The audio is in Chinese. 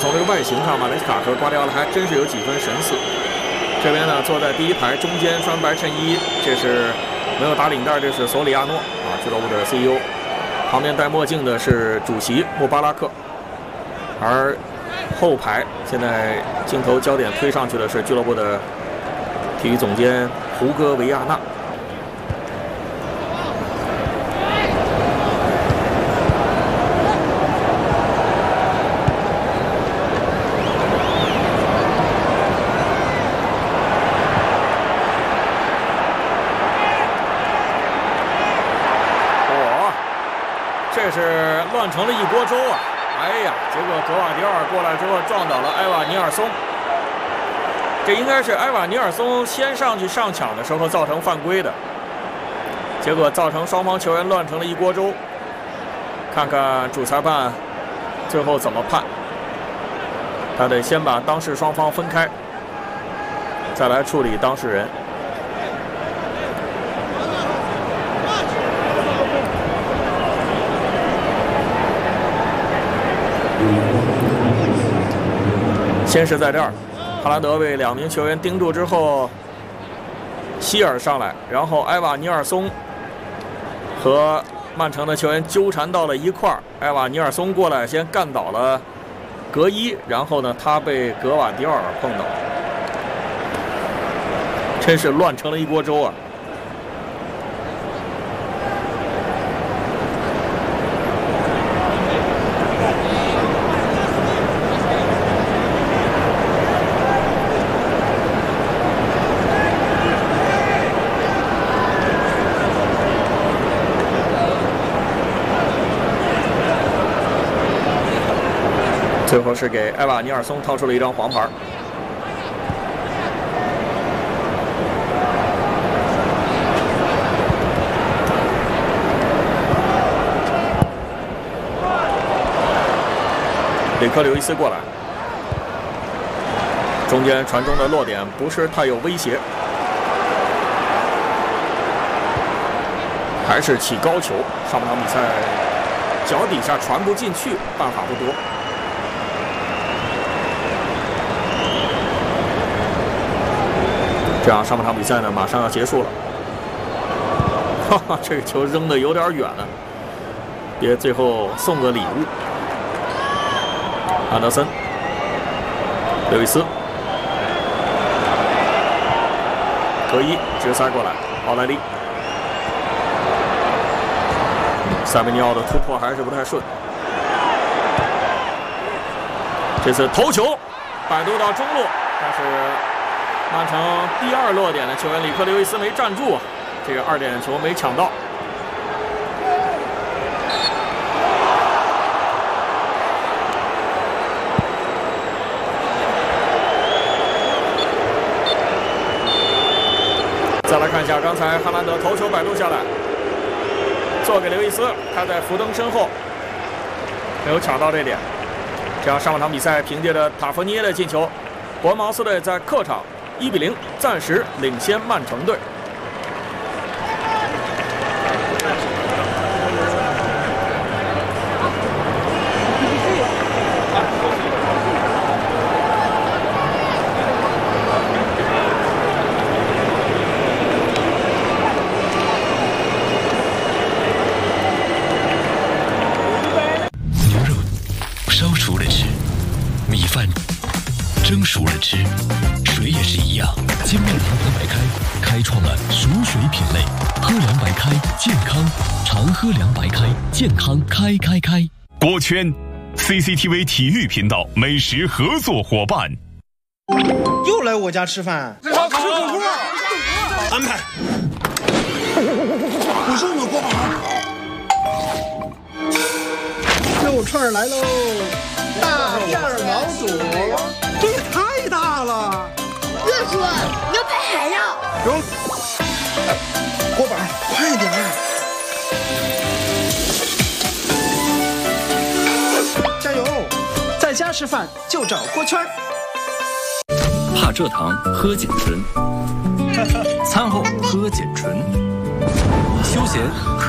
从这个外形上，马雷斯卡和瓜迪奥拉还真是有几分神似。这边呢，坐在第一排中间穿白衬衣，这是没有打领带，这是索里亚诺啊，俱乐部的 CEO。旁边戴墨镜的是主席穆巴拉克，而后排现在镜头焦点推上去的是俱乐部的体育总监胡戈维亚纳。这是乱成了一锅粥啊！哎呀，结果格瓦迪奥尔过来之后撞倒了埃瓦尼尔松，这应该是埃瓦尼尔松先上去上抢的时候造成犯规的，结果造成双方球员乱成了一锅粥。看看主裁判最后怎么判，他得先把当事双方分开，再来处理当事人。先是在这儿，哈兰德为2名球员盯住之后，希尔上来，然后埃瓦尼尔松和曼城的球员纠缠到了一块儿。埃瓦尼尔松过来先干倒了格伊，然后呢，他被格瓦迪奥尔碰倒，真是乱成了一锅粥啊！最后是给埃瓦尼尔松掏出了一张黄牌。里克刘易斯过来，中间传中的落点不是太有威胁，还是起高球。上半场比赛脚底下传不进去，办法不多。这样上半场比赛呢，马上要结束了。哈哈，这个球扔的有点远了，别最后送个礼物。安德森、刘易斯、格伊直塞过来，奥莱利、塞梅尼奥的突破还是不太顺。这次头球摆渡到中路，但是曼城第2落点的球员里克刘易斯没站住，这个2点球没抢到。再来看一下刚才哈兰德头球摆渡下来，做给刘易斯，他在福登身后没有抢到这点。这样上半场比赛凭借着塔夫涅的进球，伯恩茅斯队在客场1-0暂时领先曼城队。 牛肉烧熟了吃，米饭蒸熟了吃，水也是一样。金麦堂喝白开开创了熟水品类，喝凉白开健康，常喝凉白开健康开。 锅圈 CCTV 体育频道美食合作伙伴。 又来我家吃饭，吃火锅，安排。不是我锅巴，肉串来喽！大片毛肚，这也太大了。 热叔，牛排还要。 锅巴，快点儿！加油！在家吃饭就找锅圈。 怕蔗糖喝碱醇，餐后喝碱醇，休闲